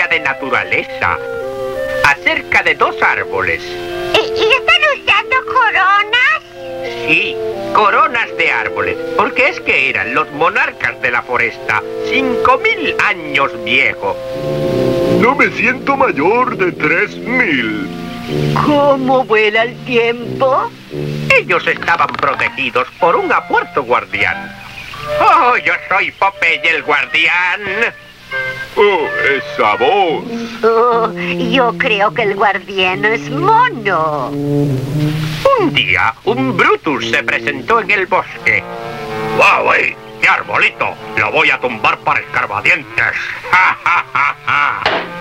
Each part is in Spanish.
historia de naturaleza acerca de dos árboles. ¿Y están usando coronas? Sí, coronas de árboles, porque es que eran los monarcas de la foresta, 5000 años viejos. No me siento mayor de 3000. ¿Cómo vuela el tiempo? Ellos estaban protegidos por un apuerto guardián. ¡Oh, yo soy Popeye el guardián! ¡Oh, esa voz! Oh, yo creo que el guardián es mono. Un día, un Brutus se presentó en el bosque. ¡Wow, qué arbolito! ¡Lo voy a tumbar para escarbadientes! ¡Ja, ja, ja, ja!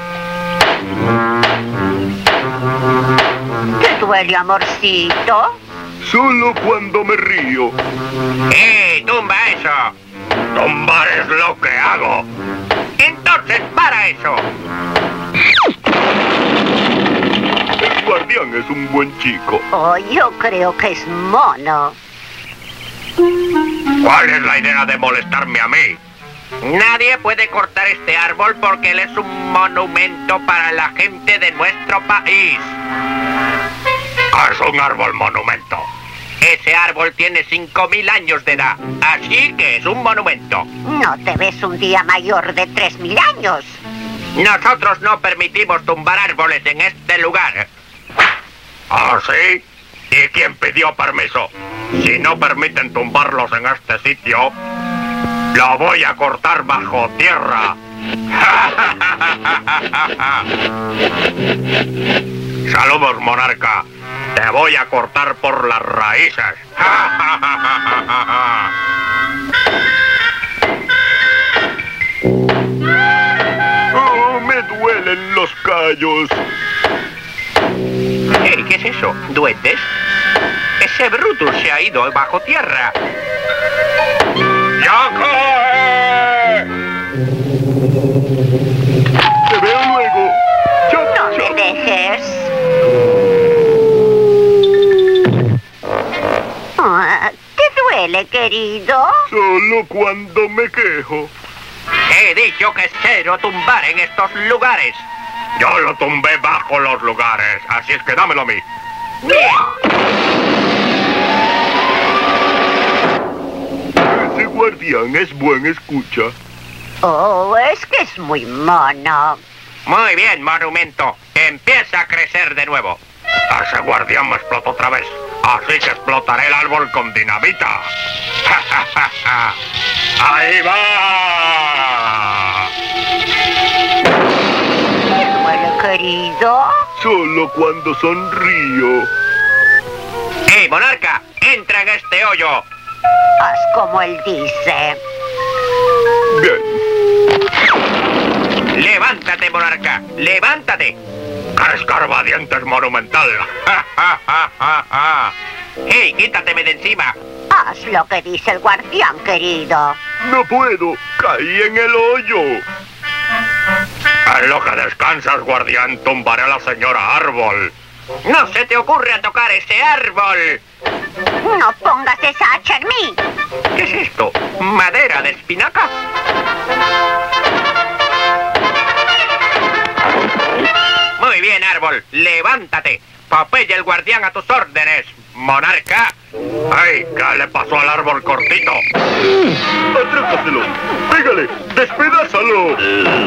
¿Te duele, amorcito? Solo cuando me río. ¡Tumba eso! ¡Tumbar es lo que hago! ¡Entonces para eso! El guardián es un buen chico. Oh, yo creo que es mono. ¿Cuál es la idea de molestarme a mí? Nadie puede cortar este árbol porque él es un monumento para la gente de nuestro país. Es un árbol monumento. Ese árbol tiene 5000 años de edad, así que es un monumento. No te ves un día mayor de 3000 años. Nosotros no permitimos tumbar árboles en este lugar. ¿Ah, sí? ¿Y quién pidió permiso? Si no permiten tumbarlos en este sitio, lo voy a cortar bajo tierra. Saludos, monarca. Te voy a cortar por las raíces. ¡Oh, me duelen los callos! ¿Qué es eso? ¿Duendes? Ese Brutus se ha ido bajo tierra. ¡Ya cae! ¡Te veo luego! ¡Chao, No chao! me dejes. ¿Te duele, querido? Solo cuando me quejo. He dicho que es cero tumbar en estos lugares. Yo lo tumbé bajo los lugares, así es que dámelo a mí. Ese guardián es buen escucha. Oh, es que es muy mono. Muy bien, monumento. Empieza a crecer de nuevo. Ese guardián me explotó otra vez. Así que explotaré el árbol con dinamita. ¡Ja, ja, ja, ja! ¡Ahí va! ¿Te duele, querido? Solo cuando sonrío. ¡Hey, monarca! ¡Entra en este hoyo! Haz como él dice. Bien. ¡Levántate, monarca! ¡Levántate! ¡Escarbadientes monumental! ¡Ja, ja, ja, ja, ja! ¡Hey, quítateme de encima! Haz lo que dice el guardián, querido. No puedo. Caí en el hoyo. En lo que descansas, guardián, tumbaré a la señora árbol. ¡No se te ocurre tocar ese árbol! No pongas esa hacha en mí. ¿Qué es esto? ¿Madera de espinaca? Muy bien, árbol. Levántate. Popeye el guardián a tus órdenes, monarca. ¡Ay! ¿Qué le pasó al árbol cortito? Atrápaselo. Pégale. Despedázalo.